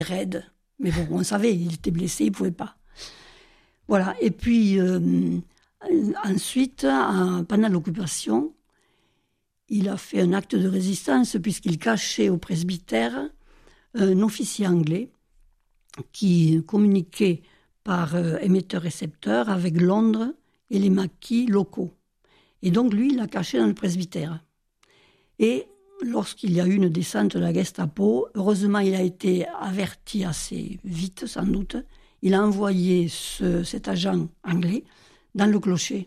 raide. Mais bon, on savait, il était blessé, il ne pouvait pas. Voilà. Et puis, ensuite, pendant l'occupation, il a fait un acte de résistance puisqu'il cachait au presbytère un officier anglais qui communiquait par émetteur-récepteur avec Londres et les maquis locaux. Et donc, lui, il l'a caché dans le presbytère. Et lorsqu'il y a eu une descente de la Gestapo, heureusement, il a été averti assez vite, sans doute. Il a envoyé cet agent anglais dans le clocher.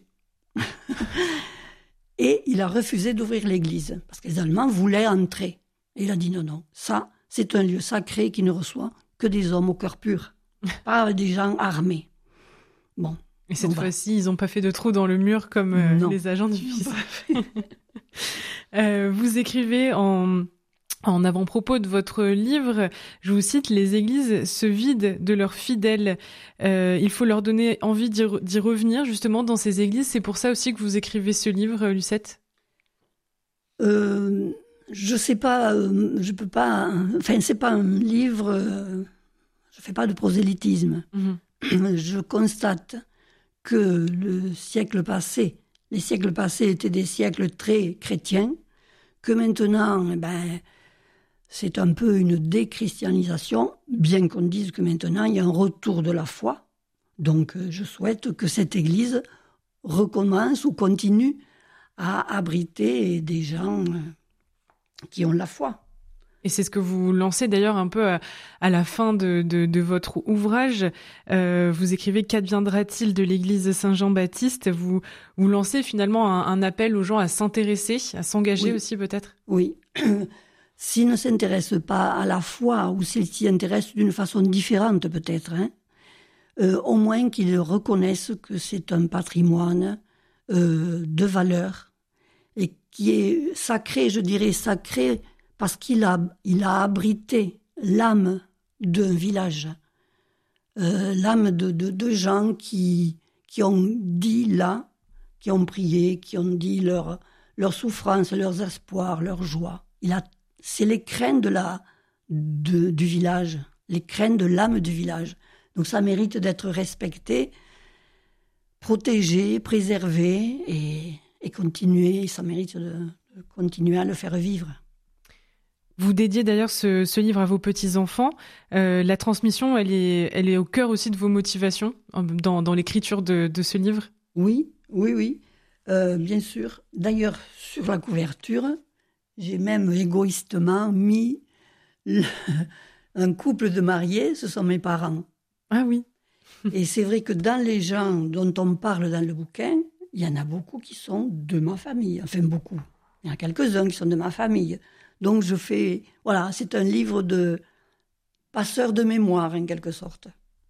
Et il a refusé d'ouvrir l'église, parce que les Allemands voulaient entrer. Et il a dit non, ça, c'est un lieu sacré qui ne reçoit que des hommes au cœur pur, pas des gens armés. Bon. Et cette fois-ci, ils n'ont pas fait de trou dans le mur comme les agents du fils. Vous écrivez en avant-propos de votre livre, je vous cite, « Les églises se vident de leurs fidèles. Il faut leur donner envie d'y revenir, justement, dans ces églises. » C'est pour ça aussi que vous écrivez ce livre, Lucette ? Je sais pas, je peux pas... Enfin, c'est pas un livre... je fais pas de prosélytisme. Je constate que les siècles passés étaient des siècles très chrétiens, que maintenant, c'est un peu une déchristianisation, bien qu'on dise que maintenant, il y a un retour de la foi. Donc, je souhaite que cette Église recommence ou continue à abriter des gens qui ont la foi. Et c'est ce que vous lancez d'ailleurs un peu à la fin de votre ouvrage. Vous écrivez « Qu'adviendra-t-il de l'église Saint-Jean-Baptiste ?» Vous lancez finalement un appel aux gens à s'intéresser, à s'engager aussi peut-être. Oui. S'ils ne s'intéressent pas à la foi ou s'ils s'y intéressent d'une façon différente peut-être, au moins qu'ils reconnaissent que c'est un patrimoine de valeur et qui est sacré, je dirais sacré, parce qu'il a abrité l'âme d'un village, l'âme de gens qui ont dit là, qui ont prié, qui ont dit leur souffrance, leurs espoirs, leur joie. C'est les crins du village, les crins de l'âme du village. Donc ça mérite d'être respecté, protégé, préservé et continuer. Ça mérite de continuer à le faire vivre. Vous dédiez d'ailleurs ce livre à vos petits-enfants. La transmission, elle est au cœur aussi de vos motivations dans l'écriture de ce livre ? Oui. Bien sûr. D'ailleurs, sur la couverture, j'ai même égoïstement mis un couple de mariés, ce sont mes parents. Ah oui. Et c'est vrai que dans les gens dont on parle dans le bouquin, il y en a beaucoup qui sont de ma famille. Enfin, beaucoup. Il y en a quelques-uns qui sont de ma famille. Donc c'est un livre de passeur de mémoire en quelque sorte.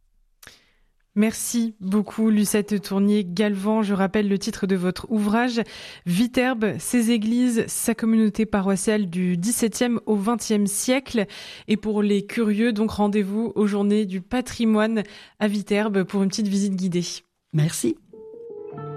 Merci beaucoup Lucette Tournier-Galvan. Je rappelle le titre de votre ouvrage, Viterbe, ses églises, sa communauté paroissiale du XVIIe au XXe siècle. Et pour les curieux, donc rendez-vous aux Journées du patrimoine à Viterbe pour une petite visite guidée. Merci.